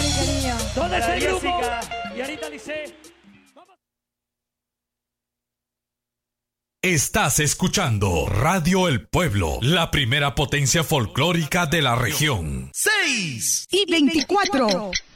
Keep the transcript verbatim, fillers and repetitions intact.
Mónica, niño. ¿Dónde es Para el grupo? Jessica. Y ahorita dice... Estás escuchando Radio El Pueblo, la primera potencia folclórica de la región. seis Y veinticuatro.